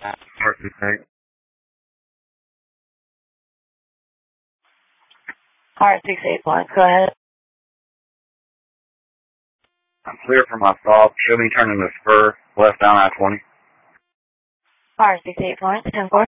R68. R681, go ahead. I'm clear for my stop. Should be turning the spur left down I-20. R681, 10-4.